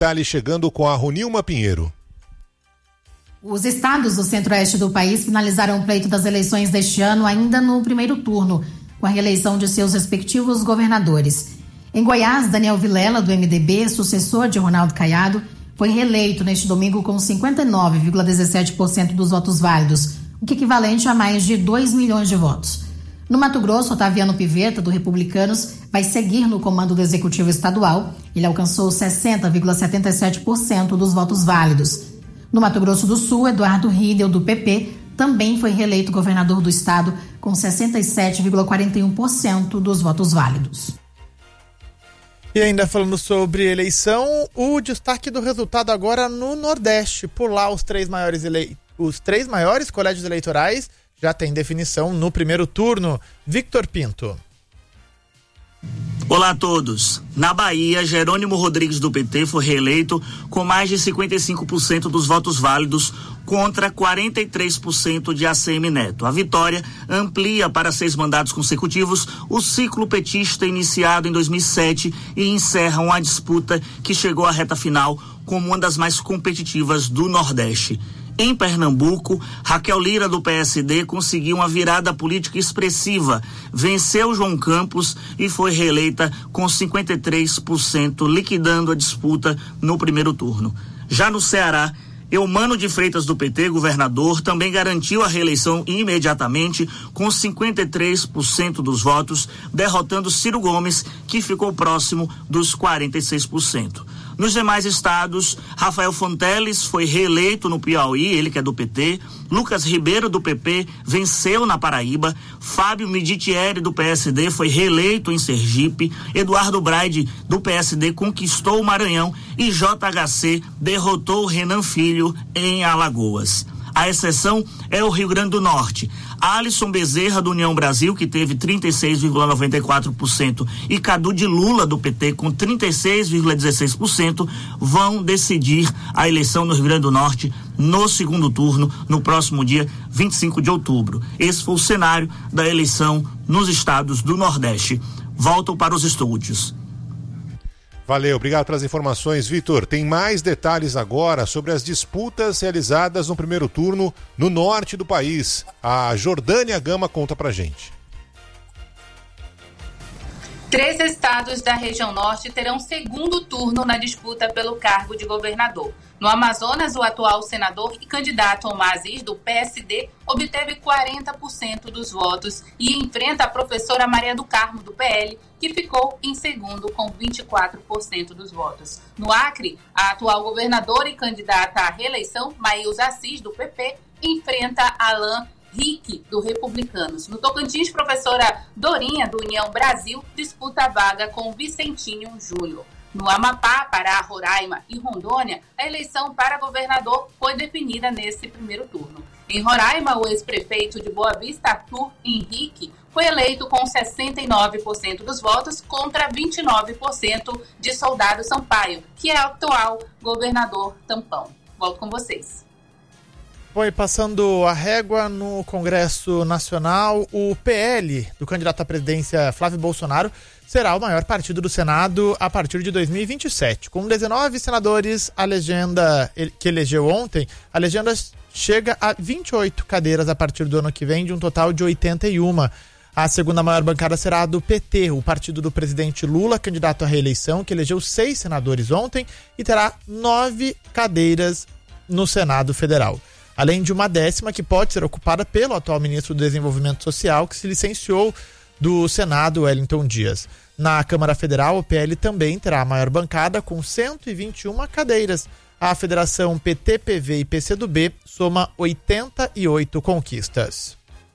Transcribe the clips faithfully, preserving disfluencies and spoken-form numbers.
Ali chegando com a Ronilma Pinheiro. Os estados do centro-oeste do país finalizaram o pleito das eleições deste ano ainda no primeiro turno, com a reeleição de seus respectivos governadores. Em Goiás, Daniel Vilela, do M D B, sucessor de Ronaldo Caiado, foi reeleito neste domingo com cinquenta e nove vírgula dezessete por cento dos votos válidos, o que é equivalente a mais de dois milhões de votos. No Mato Grosso, Otaviano Pivetta, do Republicanos, vai seguir no comando do Executivo Estadual. Ele alcançou sessenta vírgula setenta e sete por cento dos votos válidos. No Mato Grosso do Sul, Eduardo Riedel, do P P, também foi reeleito governador do estado com sessenta e sete vírgula quarenta e um por cento dos votos válidos. E ainda falando sobre eleição, o destaque do resultado agora no Nordeste. Por lá, os três maiores, ele... os três maiores colégios eleitorais já têm definição no primeiro turno. Victor Pinto. Olá a todos. Na Bahia, Jerônimo Rodrigues do P T foi reeleito com mais de cinquenta e cinco por cento dos votos válidos contra quarenta e três por cento de A C M Neto. A vitória amplia para seis mandatos consecutivos o ciclo petista iniciado em dois mil e sete e encerra uma disputa que chegou à reta final como uma das mais competitivas do Nordeste. Em Pernambuco, Raquel Lira, do P S D, conseguiu uma virada política expressiva, venceu João Campos e foi reeleita com cinquenta e três por cento, liquidando a disputa no primeiro turno. Já no Ceará, Eumano de Freitas, do P T, governador, também garantiu a reeleição imediatamente com cinquenta e três por cento dos votos, derrotando Ciro Gomes, que ficou próximo dos quarenta e seis por cento. Nos demais estados, Rafael Fonteles foi reeleito no Piauí, ele que é do P T. Lucas Ribeiro, do P P, venceu na Paraíba. Fábio Miditieri, do P S D, foi reeleito em Sergipe. Eduardo Braide, do P S D, conquistou o Maranhão. E J H C derrotou Renan Filho em Alagoas. A exceção é o Rio Grande do Norte. Alisson Bezerra, do União Brasil, que teve trinta e seis vírgula noventa e quatro por cento, e Cadu de Lula, do P T, com trinta e seis vírgula dezesseis por cento, vão decidir a eleição no Rio Grande do Norte no segundo turno, no próximo dia vinte e cinco de outubro. Esse foi o cenário da eleição nos estados do Nordeste. Volto para os estúdios. Valeu, obrigado pelas informações, Vitor. Tem mais detalhes agora sobre as disputas realizadas no primeiro turno no norte do país. A Jordânia Gama conta pra gente. Três estados da região norte terão segundo turno na disputa pelo cargo de governador. No Amazonas, o atual senador e candidato Omar Aziz, do P S D, obteve quarenta por cento dos votos e enfrenta a professora Maria do Carmo, do P L, que ficou em segundo com vinte e quatro por cento dos votos. No Acre, a atual governadora e candidata à reeleição, Maílza Assis, do P P, enfrenta Alain Rick, do Republicanos. No Tocantins, professora Dorinha, do União Brasil, disputa a vaga com Vicentinho Júnior. No Amapá, Pará, Roraima e Rondônia, a eleição para governador foi definida nesse primeiro turno. Em Roraima, o ex-prefeito de Boa Vista, Arthur Henrique, foi eleito com sessenta e nove por cento dos votos contra vinte e nove por cento de Soldado Sampaio, que é o atual governador tampão. Volto com vocês. Foi passando a régua no Congresso Nacional, o P L do candidato à presidência Flávio Bolsonaro será o maior partido do Senado a partir de dois mil e vinte e sete. Com dezenove senadores, a legenda que elegeu ontem, a legenda chega a vinte e oito cadeiras a partir do ano que vem, de um total de oitenta e um. A segunda maior bancada será a do P T, o partido do presidente Lula, candidato à reeleição, que elegeu seis senadores ontem e terá nove cadeiras no Senado Federal. Além de uma décima que pode ser ocupada pelo atual ministro do Desenvolvimento Social, que se licenciou do Senado, Wellington Dias. Na Câmara Federal, o P L também terá a maior bancada, com cento e vinte e uma cadeiras. A federação P T, P V e P C do B soma oitenta e oito conquistas.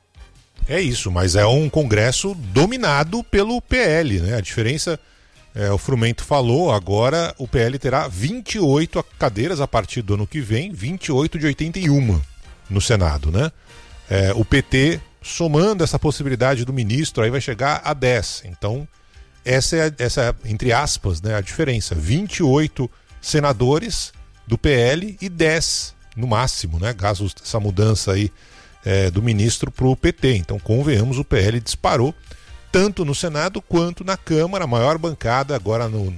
É isso, mas é um congresso dominado pelo P L, né? A diferença, é, o Frumento falou, agora o P L terá vinte e oito cadeiras a partir do ano que vem, vinte e oito de oitenta e um no Senado, né? É, o P T, somando essa possibilidade do ministro, aí vai chegar a dez. Então, essa é, essa é, entre aspas, né, a diferença. vinte e oito senadores do P L e dez no máximo, né? Caso essa mudança aí é, do ministro para o P T. Então, convenhamos, o P L disparou tanto no Senado quanto na Câmara, a maior bancada agora no,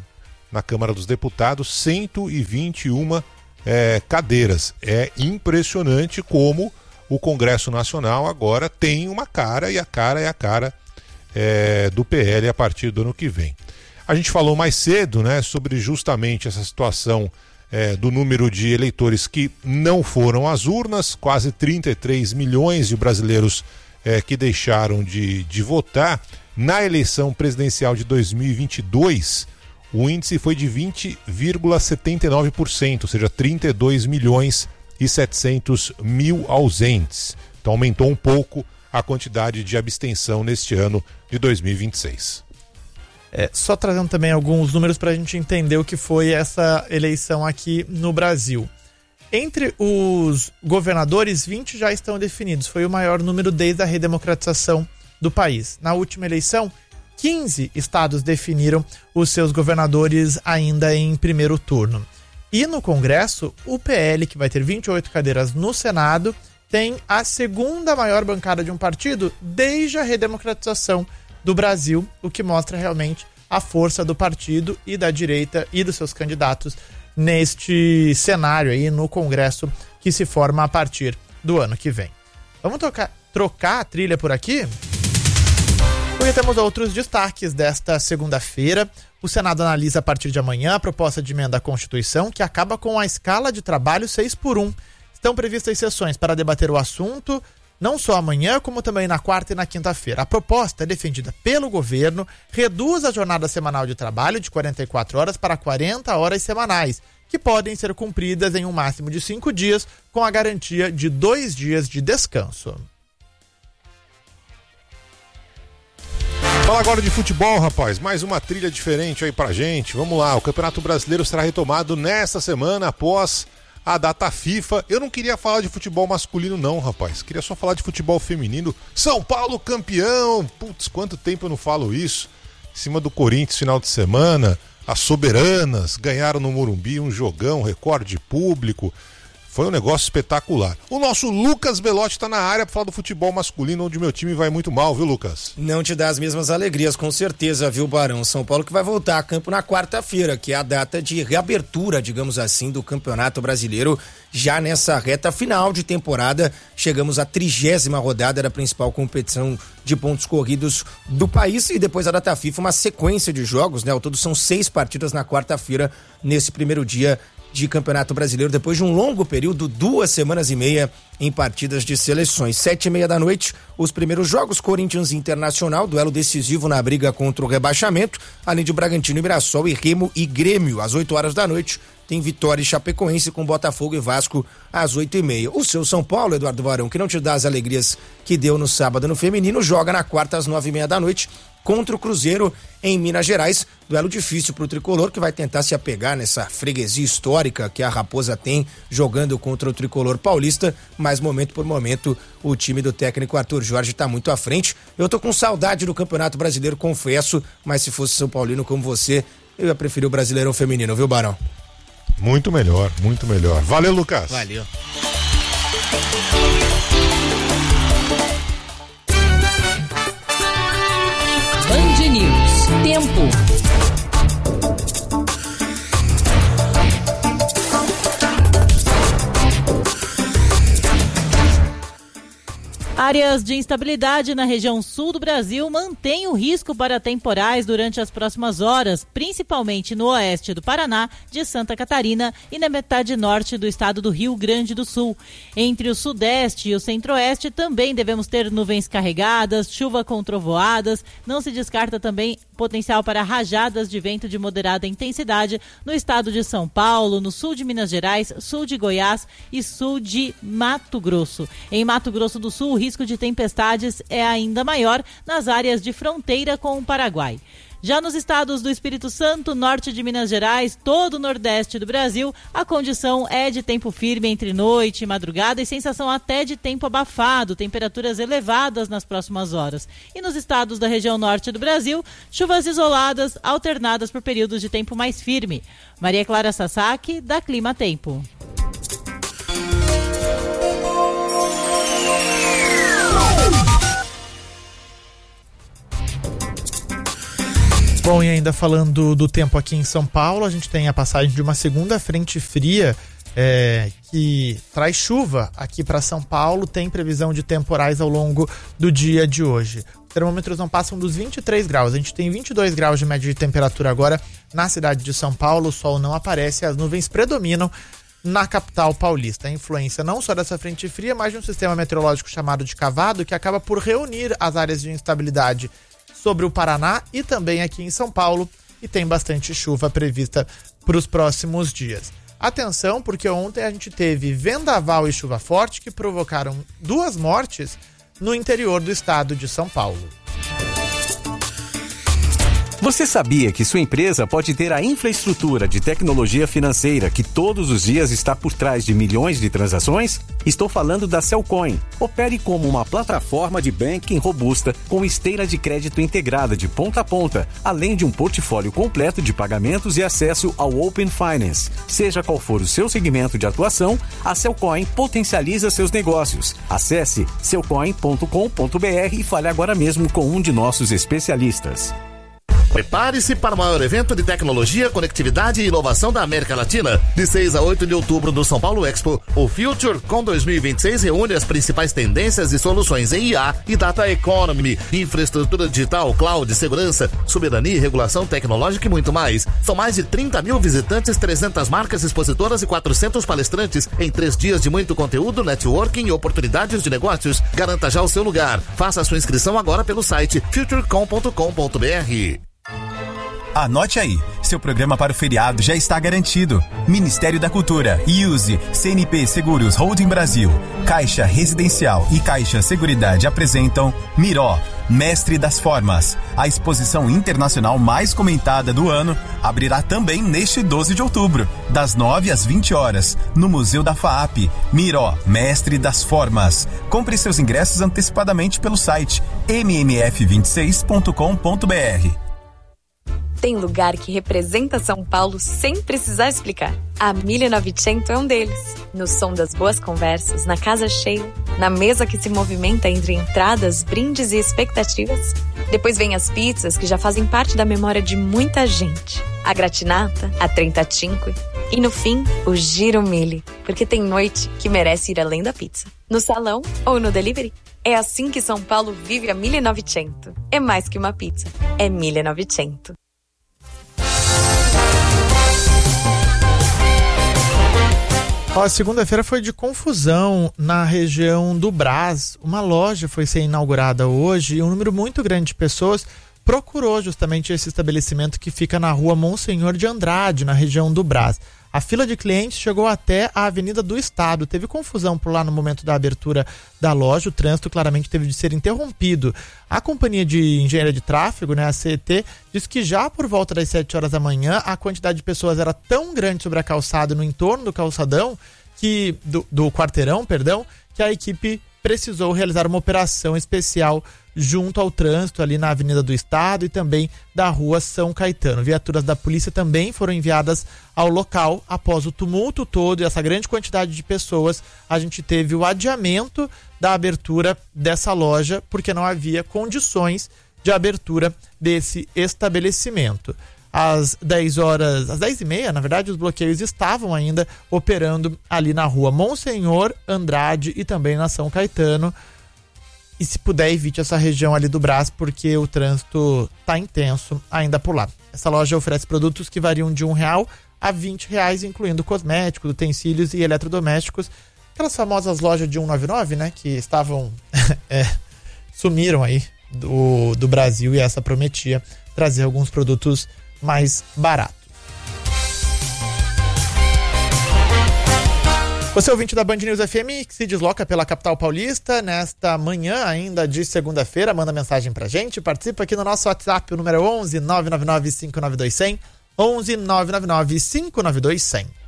na Câmara dos Deputados, cento e vinte e uma é, cadeiras. É impressionante como o Congresso Nacional agora tem uma cara, e a cara é a cara é, do P L a partir do ano que vem. A gente falou mais cedo, né, sobre justamente essa situação é, do número de eleitores que não foram às urnas, quase trinta e três milhões de brasileiros é, que deixaram de, de votar. Na eleição presidencial de dois mil e vinte e dois, o índice foi de vinte vírgula setenta e nove por cento, ou seja, trinta e dois milhões e setecentos mil ausentes. Então aumentou um pouco a quantidade de abstenção neste ano de dois mil e vinte e seis. É, só trazendo também alguns números para a gente entender o que foi essa eleição aqui no Brasil. Entre os governadores, vinte já estão definidos. Foi o maior número desde a redemocratização do país. Na última eleição, quinze estados definiram os seus governadores ainda em primeiro turno. E no Congresso, o P L, que vai ter vinte e oito cadeiras no Senado, tem a segunda maior bancada de um partido desde a redemocratização do Brasil, o que mostra realmente a força do partido e da direita e dos seus candidatos neste cenário aí no Congresso que se forma a partir do ano que vem. Vamos trocar, trocar a trilha por aqui? Porque temos outros destaques desta segunda-feira. O Senado analisa a partir de amanhã a proposta de emenda à Constituição que acaba com a escala de trabalho seis por um. Estão previstas sessões para debater o assunto não só amanhã, como também na quarta e na quinta-feira. A proposta é defendida pelo governo, reduz a jornada semanal de trabalho de quarenta e quatro horas para quarenta horas semanais, que podem ser cumpridas em um máximo de cinco dias, com a garantia de dois dias de descanso. Fala agora de futebol, rapaz. Mais uma trilha diferente aí pra gente. Vamos lá, o Campeonato Brasileiro será retomado nesta semana após a data FIFA. Eu não queria falar de futebol masculino não, rapaz. Queria só falar de futebol feminino. São Paulo campeão! Putz, quanto tempo eu não falo isso. Em cima do Corinthians, final de semana. As soberanas ganharam no Morumbi um jogão, recorde público. Foi um negócio espetacular. O nosso Lucas Belotti está na área para falar do futebol masculino, onde meu time vai muito mal, viu, Lucas? Não te dá as mesmas alegrias, com certeza, viu, Barão? São Paulo que vai voltar a campo na quarta-feira, que é a data de reabertura, digamos assim, do Campeonato Brasileiro. Já nessa reta final de temporada, chegamos à trigésima rodada da principal competição de pontos corridos do país, e depois a data FIFA, uma sequência de jogos, né? Ao todo são seis partidas na quarta-feira, nesse primeiro dia de Campeonato Brasileiro, depois de um longo período, duas semanas e meia em partidas de seleções. Sete e meia da noite, os primeiros jogos: Corinthians Internacional, duelo decisivo na briga contra o rebaixamento, além de Bragantino e Mirassol, e Remo e Grêmio. Às oito horas da noite tem Vitória e Chapecoense, com Botafogo e Vasco às oito e meia. O seu São Paulo, Eduardo Varão, que não te dá as alegrias que deu no sábado no feminino, joga na quarta às nove e meia da noite contra o Cruzeiro em Minas Gerais. Duelo difícil para o tricolor, que vai tentar se apegar nessa freguesia histórica que a Raposa tem jogando contra o tricolor paulista, mas momento por momento o time do técnico Arthur Jorge está muito à frente. Eu tô com saudade do Campeonato Brasileiro, confesso, mas se fosse São Paulino como você, eu ia preferir o Brasileirão feminino, viu, Barão? Muito melhor, muito melhor. Valeu, Lucas. Valeu. Band News. Tempo. Áreas de instabilidade na região sul do Brasil mantêm o risco para temporais durante as próximas horas, principalmente no oeste do Paraná, de Santa Catarina e na metade norte do estado do Rio Grande do Sul. Entre o sudeste e o centro-oeste também devemos ter nuvens carregadas, chuva com trovoadas. Não se descarta também potencial para rajadas de vento de moderada intensidade no estado de São Paulo, no sul de Minas Gerais, sul de Goiás e sul de Mato Grosso. Em Mato Grosso do Sul, o risco de tempestades é ainda maior nas áreas de fronteira com o Paraguai. Já nos estados do Espírito Santo, norte de Minas Gerais, todo o nordeste do Brasil, a condição é de tempo firme entre noite e madrugada e sensação até de tempo abafado, temperaturas elevadas nas próximas horas. E nos estados da região norte do Brasil, chuvas isoladas alternadas por períodos de tempo mais firme. Maria Clara Sasaki, da Clima Tempo. Bom, e ainda falando do tempo aqui em São Paulo, a gente tem a passagem de uma segunda frente fria é, que traz chuva aqui para São Paulo, tem previsão de temporais ao longo do dia de hoje. Os termômetros não passam dos vinte e três graus, a gente tem vinte e dois graus de média de temperatura agora na cidade de São Paulo, o sol não aparece, as nuvens predominam na capital paulista. A influência não só dessa frente fria, mas de um sistema meteorológico chamado de cavado, que acaba por reunir as áreas de instabilidade sobre o Paraná e também aqui em São Paulo, e tem bastante chuva prevista para os próximos dias. Atenção, porque ontem a gente teve vendaval e chuva forte que provocaram duas mortes no interior do estado de São Paulo. Você sabia que sua empresa pode ter a infraestrutura de tecnologia financeira que todos os dias está por trás de milhões de transações? Estou falando da Cellcoin. Opere como uma plataforma de banking robusta com esteira de crédito integrada de ponta a ponta, além de um portfólio completo de pagamentos e acesso ao Open Finance. Seja qual for o seu segmento de atuação, a Cellcoin potencializa seus negócios. Acesse cellcoin ponto com ponto b r e fale agora mesmo com um de nossos especialistas. Prepare-se para o maior evento de tecnologia, conectividade e inovação da América Latina. De seis a oito de outubro no São Paulo Expo, o FutureCon dois mil e vinte e seis reúne as principais tendências e soluções em I A e Data Economy, infraestrutura digital, cloud, segurança, soberania e regulação tecnológica e muito mais. São mais de trinta mil visitantes, trezentas marcas expositoras e quatrocentos palestrantes em três dias de muito conteúdo, networking e oportunidades de negócios. Garanta já o seu lugar. Faça a sua inscrição agora pelo site futurecom ponto com ponto b r. Anote aí, seu programa para o feriado já está garantido. Ministério da Cultura, Use, C N P Seguros Holding Brasil, Caixa Residencial e Caixa Seguridade apresentam Miró, Mestre das Formas. A exposição internacional mais comentada do ano abrirá também neste doze de outubro, das nove às vinte horas, no Museu da FAAP. Miró, Mestre das Formas. Compre seus ingressos antecipadamente pelo site m m f vinte e seis ponto com ponto b r. Tem lugar que representa São Paulo sem precisar explicar. A mille novecento é um deles. No som das boas conversas, na casa cheia, na mesa que se movimenta entre entradas, brindes e expectativas. Depois vem as pizzas que já fazem parte da memória de muita gente. A gratinata, a trentacinque e no fim, o giro mille, porque tem noite que merece ir além da pizza. No salão ou no delivery. É assim que São Paulo vive a mille novecento. É mais que uma pizza, é mille novecento. A segunda-feira foi de confusão na região do Brás. Uma loja foi ser inaugurada hoje e um número muito grande de pessoas procurou justamente esse estabelecimento que fica na rua Monsenhor de Andrade, na região do Brás. A fila de clientes chegou até a Avenida do Estado. Teve confusão por lá no momento da abertura da loja. O trânsito claramente teve de ser interrompido. A Companhia de Engenharia de Tráfego, né, a C E T, disse que já por volta das sete horas da manhã a quantidade de pessoas era tão grande sobre a calçada no entorno do calçadão, que do, do quarteirão, perdão, que a equipe precisou realizar uma operação especial junto ao trânsito ali na Avenida do Estado e também da Rua São Caetano. Viaturas da polícia também foram enviadas ao local. Após o tumulto todo e essa grande quantidade de pessoas, a gente teve o adiamento da abertura dessa loja porque não havia condições de abertura desse estabelecimento. Às dez horas, às dez e meia, na verdade, os bloqueios estavam ainda operando ali na Rua Monsenhor Andrade e também na São Caetano. E se puder, evite essa região ali do Brás, porque o trânsito está intenso ainda por lá. Essa loja oferece produtos que variam de um real a vinte reais, incluindo cosméticos, utensílios e eletrodomésticos. Aquelas famosas lojas de cento e noventa e nove, né, que estavam é, sumiram aí do, do Brasil, e essa prometia trazer alguns produtos mais baratos. Você, ouvinte da Band News F M, que se desloca pela capital paulista nesta manhã ainda de segunda-feira, manda mensagem pra gente, participa aqui no nosso WhatsApp, o número é onze nove nove nove cinco nove dois zero zero, onze nove nove nove cinco nove dois zero zero.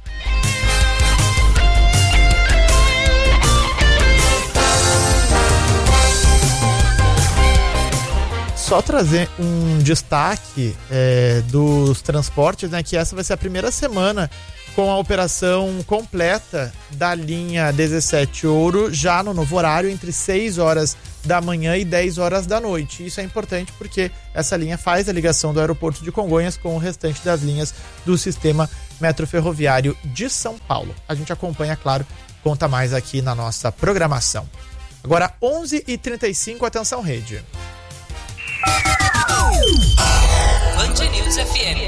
Só trazer um destaque é, dos transportes, né, que essa vai ser a primeira semana com a operação completa da linha dezessete Ouro, já no novo horário, entre seis horas da manhã e dez horas da noite. Isso é importante porque essa linha faz a ligação do aeroporto de Congonhas com o restante das linhas do sistema metroferroviário de São Paulo. A gente acompanha, claro, conta mais aqui na nossa programação. Agora, onze e trinta e cinco, atenção rede. Band News F M.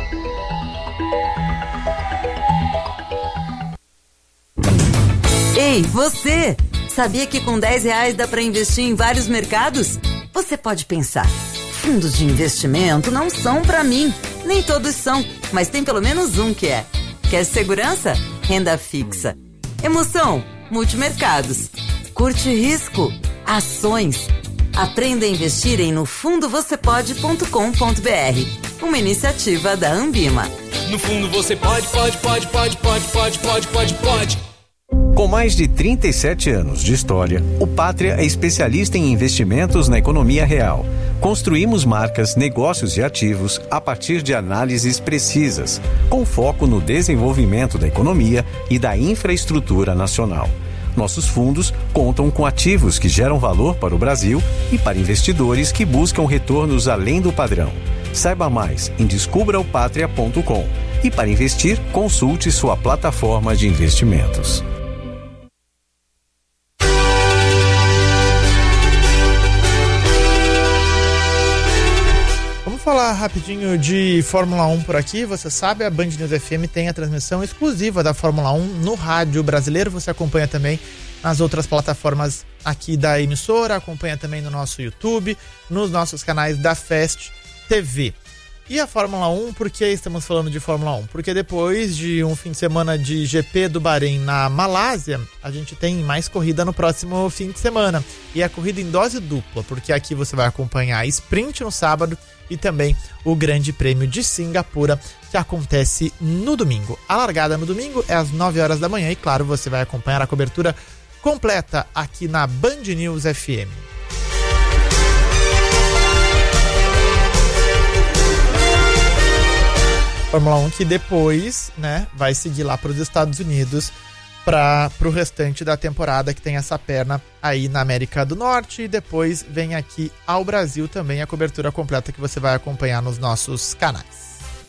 Ei, você! Sabia que com dez reais dá para investir em vários mercados? Você pode pensar, fundos de investimento não são para mim. Nem todos são, mas tem pelo menos um que é. Quer segurança? Renda fixa. Emoção? Multimercados. Curte risco? Ações. Aprenda a investir em no fundo você pode ponto com ponto b r. Uma iniciativa da Ambima. No fundo você pode, pode, pode, pode, pode, pode, pode, pode, pode. Com mais de trinta e sete anos de história, o Pátria é especialista em investimentos na economia real. Construímos marcas, negócios e ativos a partir de análises precisas, com foco no desenvolvimento da economia e da infraestrutura nacional. Nossos fundos contam com ativos que geram valor para o Brasil e para investidores que buscam retornos além do padrão. Saiba mais em descubra o pátria ponto com e para investir, consulte sua plataforma de investimentos. Vamos falar rapidinho de Fórmula um por aqui. Você sabe, a Band News F M tem a transmissão exclusiva da Fórmula um no rádio brasileiro. Você acompanha também nas outras plataformas aqui da emissora, acompanha também no nosso YouTube, nos nossos canais da Fast T V. E a Fórmula um, por que estamos falando de Fórmula um? Porque depois de um fim de semana de G P do Bahrein na Malásia, a gente tem mais corrida no próximo fim de semana. E é corrida em dose dupla, porque aqui você vai acompanhar a sprint no sábado e também o Grande Prêmio de Singapura, que acontece no domingo. A largada no domingo é às nove horas da manhã e, claro, você vai acompanhar a cobertura completa aqui na Band News F M. Fórmula um que depois, né, vai seguir lá para os Estados Unidos para o restante da temporada, que tem essa perna aí na América do Norte, e depois vem aqui ao Brasil também a cobertura completa que você vai acompanhar nos nossos canais.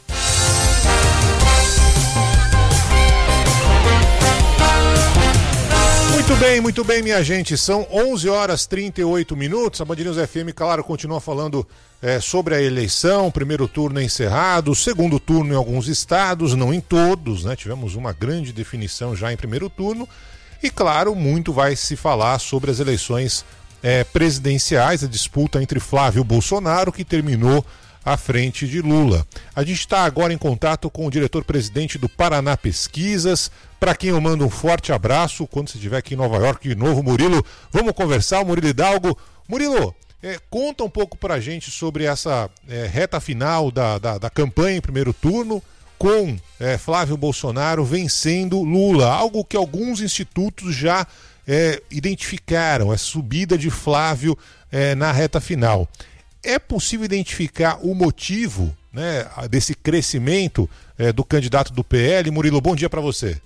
Muito bem, muito bem, minha gente. São onze horas e trinta e oito minutos. A Band News F M, claro, continua falando é, sobre a eleição. Primeiro turno encerrado, segundo turno em alguns estados, não em todos, né? Tivemos uma grande definição já em primeiro turno. E, claro, muito vai se falar sobre as eleições é, presidenciais, a disputa entre Flávio Bolsonaro, que terminou à frente de Lula. A gente está agora em contato com o diretor-presidente do Paraná Pesquisas, para quem eu mando um forte abraço quando você estiver aqui em Nova York de novo, Murilo. Vamos conversar, o Murilo Hidalgo. Murilo, é, conta um pouco para a gente sobre essa é, reta final da, da, da campanha em primeiro turno, com é, Flávio Bolsonaro vencendo Lula, algo que alguns institutos já é, identificaram, a subida de Flávio é, na reta final. É possível identificar o motivo, né, desse crescimento é, do candidato do P L? Murilo, bom dia para você.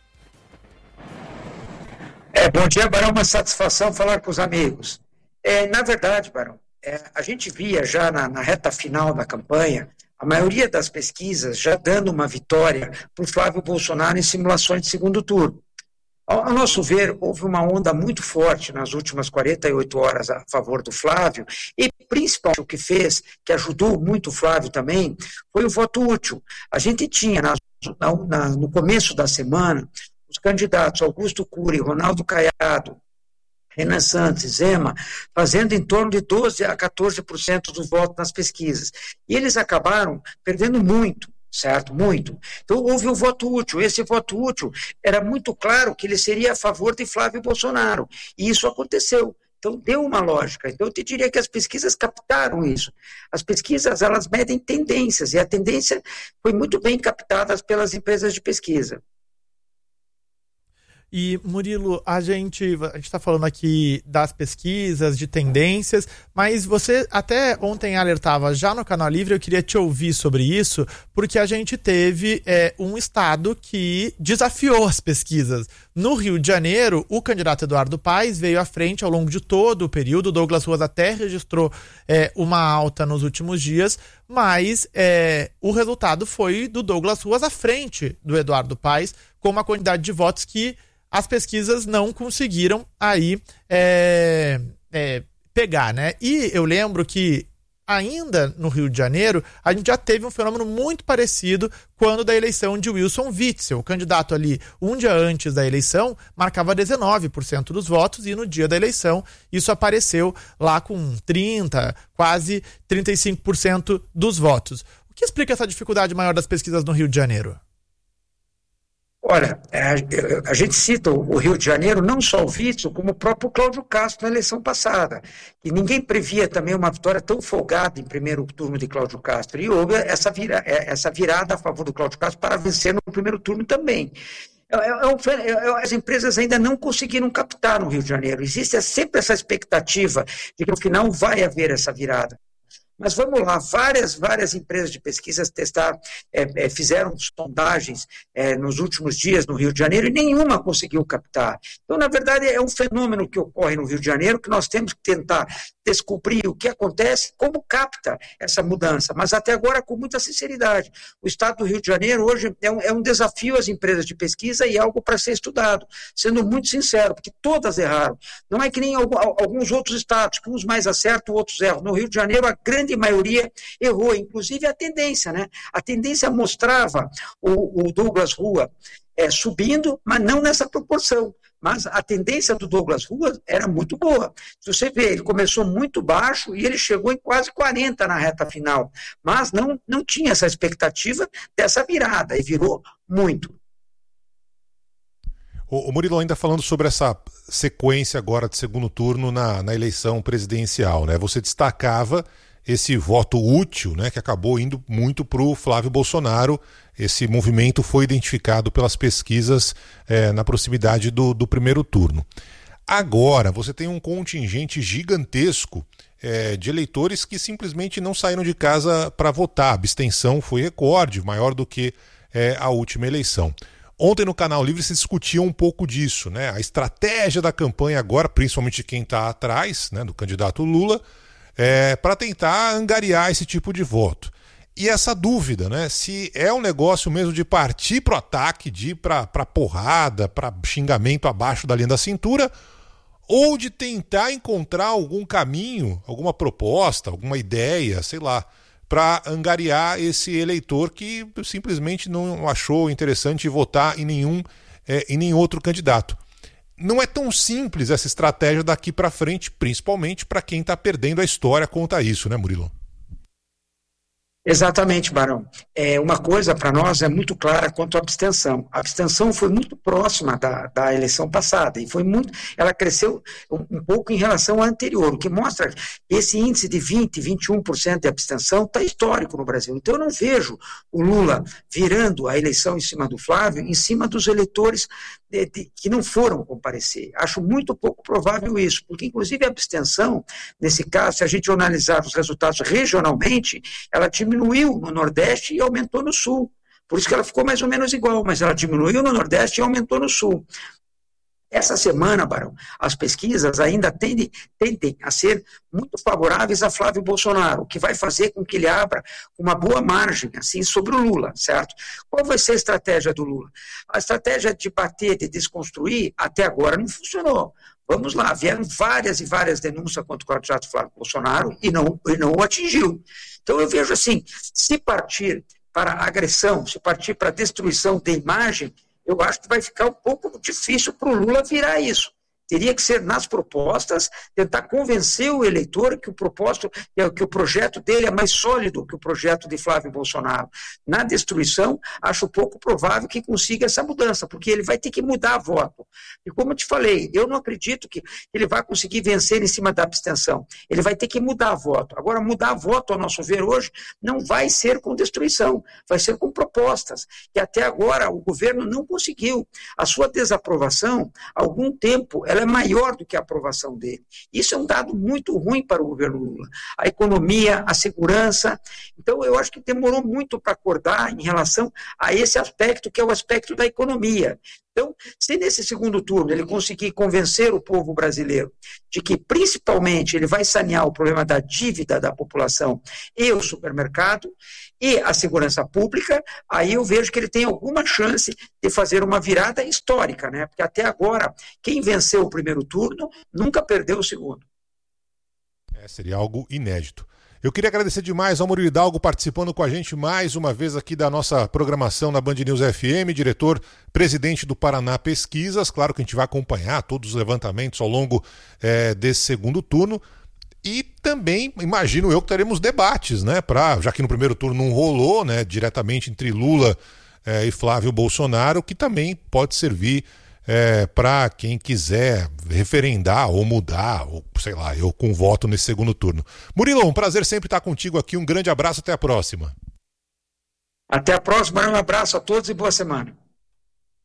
É, bom dia, Barão, uma satisfação falar com os amigos. É, na verdade, Barão, é, a gente via já na, na reta final da campanha, a maioria das pesquisas já dando uma vitória para o Flávio Bolsonaro em simulações de segundo turno. Ao, ao nosso ver, houve uma onda muito forte nas últimas quarenta e oito horas a favor do Flávio, e principalmente o que fez, que ajudou muito o Flávio também, foi o voto útil. A gente tinha, na, na, no começo da semana, os candidatos Augusto Cury, Ronaldo Caiado, Renan Santos, Zema, fazendo em torno de doze a quatorze por cento do voto nas pesquisas. E eles acabaram perdendo muito, certo? Muito. Então houve o voto útil. Esse voto útil era muito claro que ele seria a favor de Flávio Bolsonaro. E isso aconteceu. Então deu uma lógica. Então eu te diria que as pesquisas captaram isso. As pesquisas, elas medem tendências, e a tendência foi muito bem captada pelas empresas de pesquisa. E, Murilo, a gente a gente está falando aqui das pesquisas, de tendências, mas você até ontem alertava já no Canal Livre, eu queria te ouvir sobre isso, porque a gente teve é, um estado que desafiou as pesquisas. No Rio de Janeiro, o candidato Eduardo Paes veio à frente ao longo de todo o período, o Douglas Ruas até registrou é, uma alta nos últimos dias, mas é, o resultado foi do Douglas Ruas à frente do Eduardo Paes, com uma quantidade de votos que as pesquisas não conseguiram aí é, é, pegar, né? E eu lembro que ainda no Rio de Janeiro, a gente já teve um fenômeno muito parecido quando da eleição de Wilson Witzel. O candidato ali, um dia antes da eleição, marcava dezenove por cento dos votos e no dia da eleição isso apareceu lá com trinta por cento, quase trinta e cinco por cento dos votos. O que explica essa dificuldade maior das pesquisas no Rio de Janeiro? Olha, a gente cita o Rio de Janeiro, não só o Witzel, como o próprio Cláudio Castro na eleição passada. E ninguém previa também uma vitória tão folgada em primeiro turno de Cláudio Castro. E houve essa, vira, essa virada a favor do Cláudio Castro para vencer no primeiro turno também. É, é, é, as empresas ainda não conseguiram captar no Rio de Janeiro. Existe sempre essa expectativa de que no final vai haver essa virada. Mas vamos lá, várias, várias empresas de pesquisas testaram, é, é, fizeram sondagens é, nos últimos dias no Rio de Janeiro e nenhuma conseguiu captar. Então, na verdade, é um fenômeno que ocorre no Rio de Janeiro que nós temos que tentar descobrir o que acontece, como capta essa mudança, mas até agora com muita sinceridade. O estado do Rio de Janeiro hoje é um, é um desafio às empresas de pesquisa e algo para ser estudado, sendo muito sincero, porque todas erraram. Não é que nem alguns outros estados, que uns mais acertam, outros erram. No Rio de Janeiro, a grande maioria errou, inclusive a tendência, né? A tendência mostrava o, o Douglas Ruas é, subindo, mas não nessa proporção. Mas a tendência do Douglas Ruas era muito boa. Se você vê, ele começou muito baixo e ele chegou em quase quarenta na reta final. Mas não, não tinha essa expectativa dessa virada, e virou muito. O Murilo, ainda falando sobre essa sequência agora de segundo turno na, na eleição presidencial, né? Você destacava esse voto útil, né, que acabou indo muito para o Flávio Bolsonaro. Esse movimento foi identificado pelas pesquisas é, na proximidade do, do primeiro turno. Agora, você tem um contingente gigantesco é, de eleitores que simplesmente não saíram de casa para votar. A abstenção foi recorde, maior do que é, a última eleição. Ontem no Canal Livre se discutia um pouco disso, né? A estratégia da campanha agora, principalmente de quem está atrás, né, do candidato Lula, É, para tentar angariar esse tipo de voto. E essa dúvida, né? Se é um negócio mesmo de partir para o ataque, de ir para porrada, para xingamento abaixo da linha da cintura, ou de tentar encontrar algum caminho, alguma proposta, alguma ideia, sei lá, para angariar esse eleitor que simplesmente não achou interessante votar em nenhum, é, em nenhum outro candidato. Não é tão simples essa estratégia daqui para frente, principalmente para quem está perdendo a história contra isso, né, Murilo? Exatamente, Barão. É, uma coisa para nós é muito clara quanto à abstenção. A abstenção foi muito próxima da, da eleição passada e foi muito, ela cresceu um, um pouco em relação à anterior, o que mostra que esse índice de vinte, vinte e um por cento de abstenção está histórico no Brasil. Então eu não vejo o Lula virando a eleição em cima do Flávio, em cima dos eleitores de, de, que não foram comparecer. Acho muito pouco provável isso, porque inclusive a abstenção, nesse caso, se a gente analisar os resultados regionalmente, ela diminuiu no Nordeste e aumentou no Sul. Por isso que ela ficou mais ou menos igual, mas ela diminuiu no Nordeste e aumentou no Sul. Essa semana, Barão, as pesquisas ainda tendem, tendem a ser muito favoráveis a Flávio Bolsonaro, o que vai fazer com que ele abra uma boa margem assim, sobre o Lula, certo? Qual vai ser a estratégia do Lula? A estratégia de bater, de desconstruir, até agora não funcionou. Vamos lá, vieram várias e várias denúncias contra o candidato Flávio Bolsonaro e não, e não o atingiu. Então eu vejo assim, se partir para agressão, se partir para destruição da imagem, eu acho que vai ficar um pouco difícil para o Lula virar isso. Teria que ser nas propostas, tentar convencer o eleitor que o propósito, que o projeto dele é mais sólido que o projeto de Flávio Bolsonaro. Na destruição, acho pouco provável que consiga essa mudança, porque ele vai ter que mudar voto. E como eu te falei, eu não acredito que ele vai conseguir vencer em cima da abstenção. Ele vai ter que mudar voto. Agora, mudar voto, ao nosso ver hoje, não vai ser com destruição, vai ser com propostas, que até agora o governo não conseguiu. A sua desaprovação, há algum tempo, ela é maior do que a aprovação dele. Isso é um dado muito ruim para o governo Lula. A economia, a segurança. Então, eu acho que demorou muito para acordar em relação a esse aspecto, que é o aspecto da economia. Então, se nesse segundo turno ele conseguir convencer o povo brasileiro de que, principalmente, ele vai sanear o problema da dívida da população e o supermercado e a segurança pública, aí eu vejo que ele tem alguma chance de fazer uma virada histórica, né? Porque até agora, quem venceu o primeiro turno nunca perdeu o segundo. É, seria algo inédito. Eu queria agradecer demais ao Murilo Hidalgo participando com a gente mais uma vez aqui da nossa programação na Band News F M, diretor-presidente do Paraná Pesquisas. Claro que a gente vai acompanhar todos os levantamentos ao longo é, desse segundo turno. E também, imagino eu, que teremos debates, né? Pra, já que no primeiro turno não rolou, né, diretamente entre Lula é, e Flávio Bolsonaro, que também pode servir É, para quem quiser referendar ou mudar, ou sei lá, eu com voto nesse segundo turno. Murilo, um prazer sempre estar contigo aqui, um grande abraço, até a próxima. Até a próxima, um abraço a todos e boa semana.